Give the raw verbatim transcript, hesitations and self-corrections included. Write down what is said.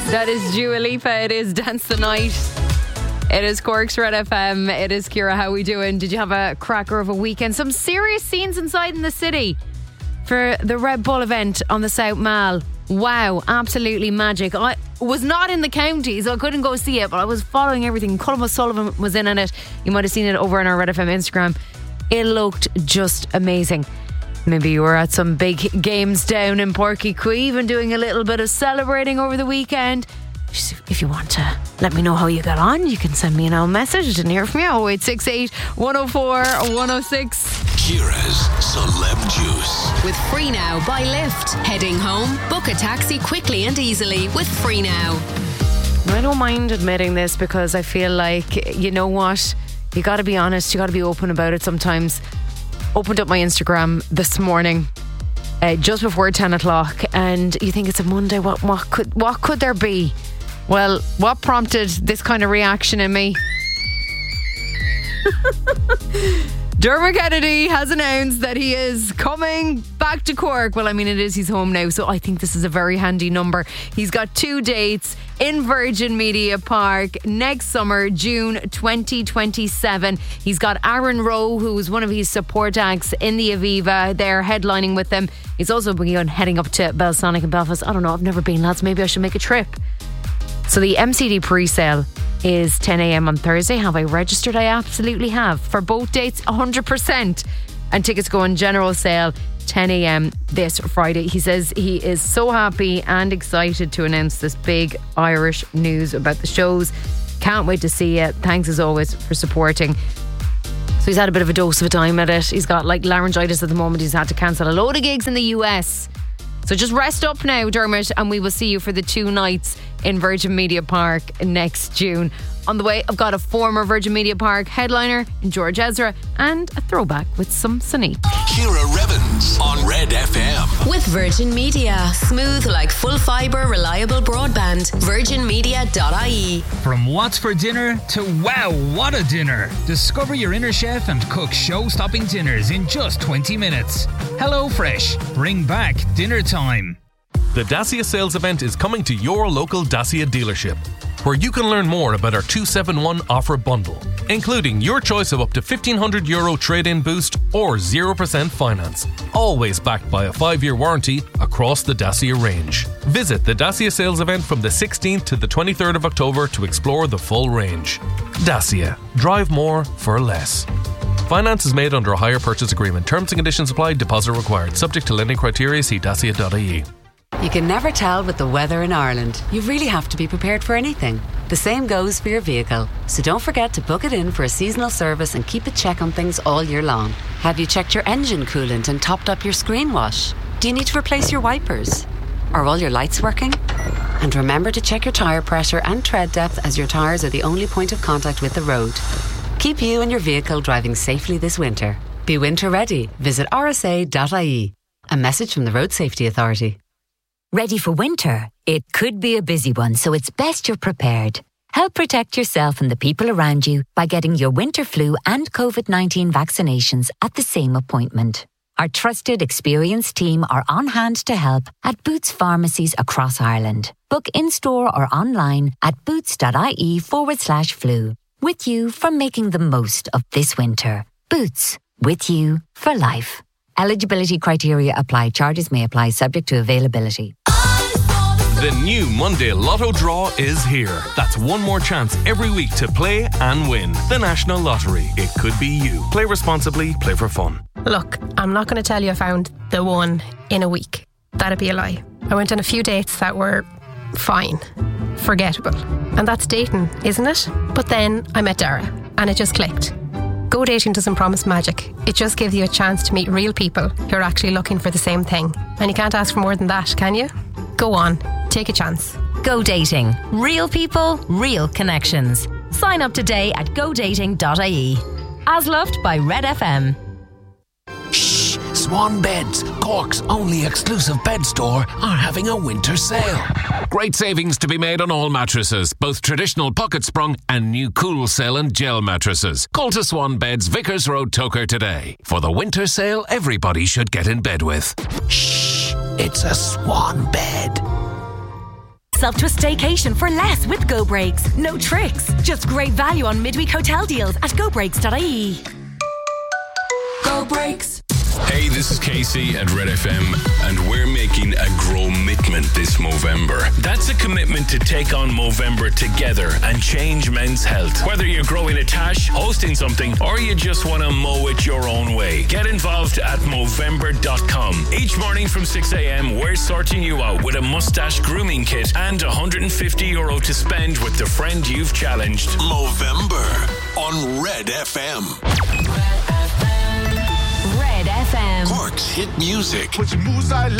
That is Dua Lipa. It is Dance the Night. It is Cork's Red F M. It is Ciara. How we doing? Did you have a cracker of a weekend? Some serious scenes inside in the city for the Red Bull event on the South Mall. Wow, absolutely magic. I was not in the county, so I couldn't go see it, but I was following everything. Colm O'Sullivan was in on it. You might have seen it over on our Red F M Instagram. It looked just amazing. Maybe you were at some big games down in Porky Queeve and doing a little bit of celebrating over the weekend. If you want to let me know how you got on, you can send me an old message. I didn't hear from you. oh eight six eight, one oh four, one oh six. Ciara's Celeb Juice. With Free Now by Lyft. Heading home? Book a taxi quickly and easily with Free Now. I don't mind admitting this because I feel like, you know what? You got to be honest. You got to be open about it sometimes. Opened up my Instagram this morning uh, just before ten o'clock, and you think it's a Monday. What what could what could there be? Well, what prompted this kind of reaction in me? Dermot Kennedy has announced that he is coming back to Cork. Well, I mean, it is, he's home now, so I think this is a very handy number. He's got two dates in Virgin Media Park next summer, June twenty twenty-seven. He's got Aaron Rowe, who is one of his support acts in the Aviva. They're headlining with them. He's also begun heading up to Belsonic in Belfast. I don't know, I've never been, lads. Maybe I should make a trip. So the M C D pre-sale is ten a.m. on Thursday. Have I registered? I absolutely have. For both dates, one hundred percent. And tickets go on general sale ten a.m. this Friday. He says he is so happy and excited to announce this big Irish news about the shows. Can't wait to see it. Thanks as always for supporting. So he's had a bit of a dose of a time at it. He's got like laryngitis at the moment. He's had to cancel a load of gigs in the U S. So just rest up now, Dermot, and we will see you for the two nights in Virgin Media Park next June. On the way, I've got a former Virgin Media Park headliner in George Ezra and a throwback with some Sunny. Ciara Revens on Red F M. With Virgin Media. Smooth like full fibre, reliable broadband. virgin media dot I E. From what's for dinner to wow, what a dinner. Discover your inner chef and cook show-stopping dinners in just twenty minutes. HelloFresh. Bring back dinner time. The Dacia sales event is coming to your local Dacia dealership, where you can learn more about our two seven one offer bundle, including your choice of up to fifteen hundred euro trade-in boost or zero percent finance, always backed by a five-year warranty across the Dacia range. Visit the Dacia sales event from the sixteenth to the twenty-third of October to explore the full range. Dacia. Drive more for less. Finance is made under a hire purchase agreement. Terms and conditions apply. Deposit required. Subject to lending criteria. See dacia dot I E. You can never tell with the weather in Ireland. You really have to be prepared for anything. The same goes for your vehicle. So don't forget to book it in for a seasonal service and keep a check on things all year long. Have you checked your engine coolant and topped up your screen wash? Do you need to replace your wipers? Are all your lights working? And remember to check your tyre pressure and tread depth, as your tyres are the only point of contact with the road. Keep you and your vehicle driving safely this winter. Be winter ready. Visit r s a dot I E. A message from the Road Safety Authority. Ready for winter? It could be a busy one, so it's best you're prepared. Help protect yourself and the people around you by getting your winter flu and covid nineteen vaccinations at the same appointment. Our trusted, experienced team are on hand to help at Boots pharmacies across Ireland. Book in-store or online at boots.ie forward slash flu. With you for making the most of this winter. Boots, with you for life. Eligibility criteria apply. Charges may apply subject to availability. The new Monday Lotto draw is here. That's one more chance every week to play and win. The National Lottery. It could be you. Play responsibly. Play for fun. Look, I'm not going to tell you I found the one in a week. That'd be a lie. I went on a few dates that were fine, forgettable. And that's dating, isn't it? But then I met Dara and it just clicked. Go dating doesn't promise magic. It just gives you a chance to meet real people who are actually looking for the same thing. And you can't ask for more than that, can you? Go on, take a chance. Go dating. Real people, real connections. Sign up today at go dating dot I E. As loved by Red F M. Shh! Swan Beds, Cork's only exclusive bed store, are having a winter sale. Great savings to be made on all mattresses, both traditional pocket sprung and new Cool Cell and gel mattresses. Call to Swan Beds, Vickers Road, Toker today. For the winter sale everybody should get in bed with. Shh! It's a Swan Bed. yourself to a staycation for less with Go Breaks. No tricks, just great value on midweek hotel deals at go breaks dot I E. Go Breaks. Hey, this is Casey at Red F M, and we're making a Growmitment this Movember. That's a commitment to take on Movember together and change men's health. Whether you're growing a tash, hosting something, or you just want to mow it your own way, get involved at Movember dot com. Each morning from six a.m, we're sorting you out with a mustache grooming kit and one hundred fifty euro to spend with the friend you've challenged. Movember on Red F M. Red F M. Cork's hit music.